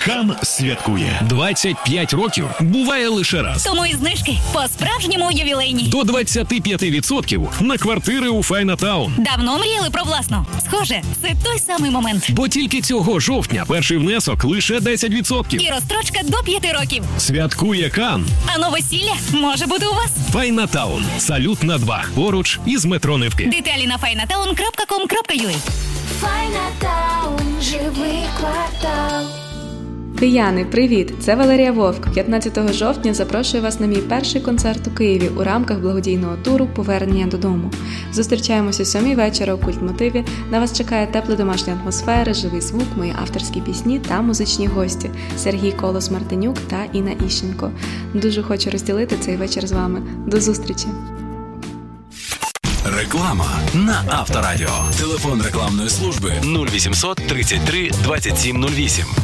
Кан святкує. 25 років буває лише раз. Тому і знижки по-справжньому ювілейні. До 25% на квартири у Файнатаун. Давно мріяли про власну? Схоже, це той самий момент. Бо тільки цього жовтня перший внесок лише 10%. І розстрочка до 5 років. Святкує Кан. А новосілля може бути у вас. Файнатаун. Салют на 2. Поруч із метро Невки. Деталі на finatown.com.ua. Файнатаун, живий квартал. Кияни, привіт! Це Валерія Вовк. 15 жовтня запрошую вас на мій перший концерт у Києві у рамках благодійного туру «Повернення додому». Зустрічаємося о 7 вечора у Культмотиві. На вас чекає тепла домашня атмосфера, живий звук, мої авторські пісні та музичні гості – Сергій Колос-Мартинюк та Інна Іщенко. Дуже хочу розділити цей вечір з вами. До зустрічі! Реклама на Авторадіо. Телефон рекламної служби 0800 33 27 08.